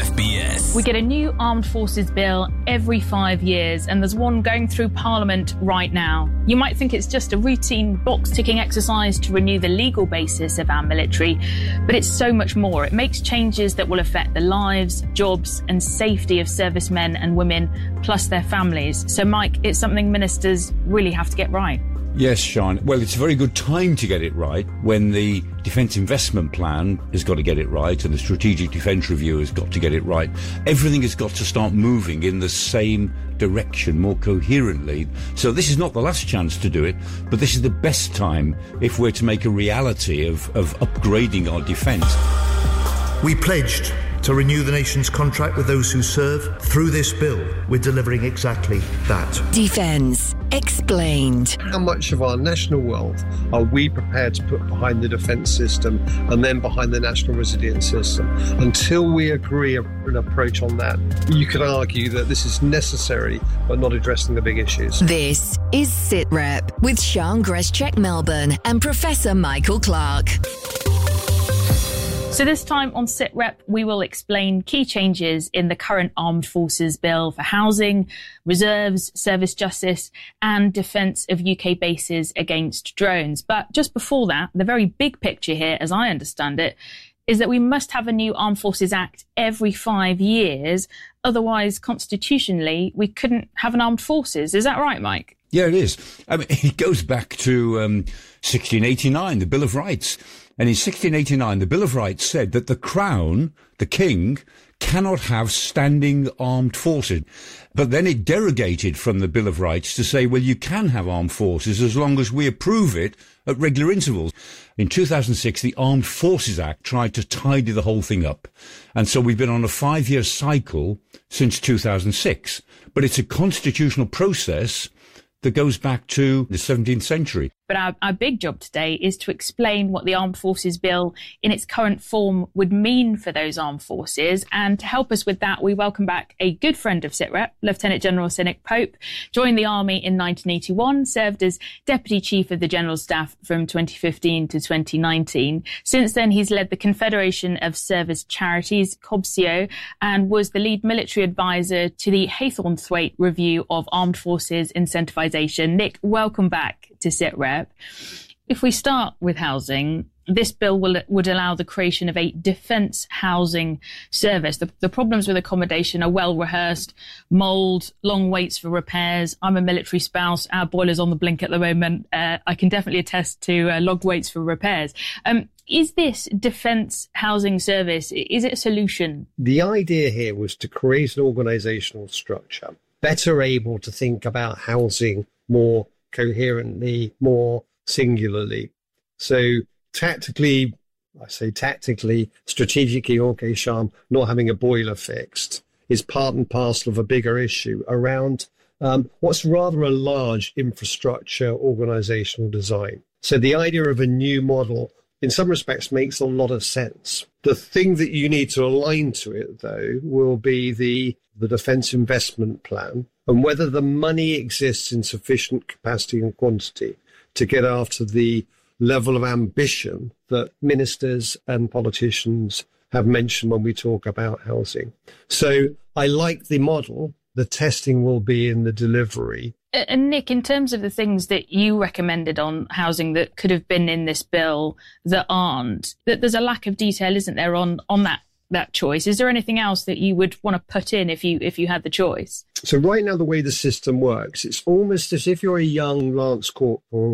FBS. We get a new armed forces bill every 5 years, and there's one going through Parliament right now. You might think it's just a routine box-ticking exercise to renew the legal basis of our military, but it's so much more. It makes changes that will affect the lives, jobs and safety of servicemen and women, plus their families. So, Mike, it's something ministers really have to get right. Yes, Sean. Well, it's a very good time to get it right when the Defence Investment Plan has got to get it right and the Strategic Defence Review has got to get it right. Everything has got to start moving in the same direction more coherently. So this is not the last chance to do it, but this is the best time if we're to make a reality of upgrading our defence. We pledged to renew the nation's contract with those who serve. Through this bill, we're delivering exactly that. Defence Explained. How much of our national wealth are we prepared to put behind the defence system and then behind the national resilience system? Until we agree an approach on that, you could argue that this is necessary but not addressing the big issues. This is SitRep with Sian Greschek-Melbourne and Professor Michael Clark. So this time on SitRep, we will explain key changes in the current Armed Forces Bill for housing, reserves, service justice and defence of UK bases against drones. But just before that, the very big picture here, as I understand it, is that we must have a new Armed Forces Act every 5 years. Otherwise, constitutionally, we couldn't have an armed forces. Is that right, Mike? Yeah, it is. I mean, it goes back to 1689, the Bill of Rights. And in 1689, the Bill of Rights said that the Crown, the King, cannot have standing armed forces. But then it derogated from the Bill of Rights to say, well, you can have armed forces as long as we approve it at regular intervals. In 2006, the Armed Forces Act tried to tidy the whole thing up. And so we've been on a 5-year cycle since 2006. But it's a constitutional process that goes back to the 17th century. But our big job today is to explain what the Armed Forces Bill in its current form would mean for those armed forces. And to help us with that, we welcome back a good friend of SitRep, Lieutenant General Sir Nick Pope. Joined the Army in 1981, served as Deputy Chief of the General Staff from 2015 to 2019. Since then, he's led the Confederation of Service Charities, COBSIO, and was the lead military advisor to the Haythornthwaite Review of Armed Forces Incentivisation. Nick, welcome back to SitRep. If we start with housing, this bill would allow the creation of a defence housing service. The problems with accommodation are well rehearsed: mould, long waits for repairs. I'm a military spouse. Our boiler's on the blink at the moment. I can definitely attest to long waits for repairs. Is this defence housing service, is it a solution? The idea here was to create an organisational structure better able to think about housing more coherently, more singularly. So tactically, strategically, okay, Sean, not having a boiler fixed is part and parcel of a bigger issue around what's rather a large infrastructure organisational design. So the idea of a new model, in some respects, makes a lot of sense. The thing that you need to align to it, though, will be the Defence Investment Plan, and whether the money exists in sufficient capacity and quantity to get after the level of ambition that ministers and politicians have mentioned when we talk about housing. So I like the model. The testing will be in the delivery. And Nick, in terms of the things that you recommended on housing that could have been in this bill that aren't, that there's a lack of detail, isn't there, on that choice? Is there anything else that you would want to put in if you had the choice? So right now, the way the system works, it's almost as if you're a young lance corporal